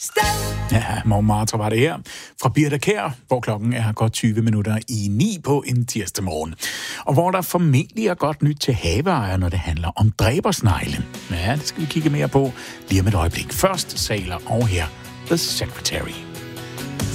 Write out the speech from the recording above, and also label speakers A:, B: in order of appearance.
A: Ja, morgen var det her fra Birte Kjær, hvor klokken er godt 20 minutter i 9 på en tirsdag morgen. Og hvor der formentlig er godt nyt til haveejere, når det handler om dræbersnegle. Ja, det skal vi kigge mere på lige om et øjeblik. Først Sailor og her The Secretary.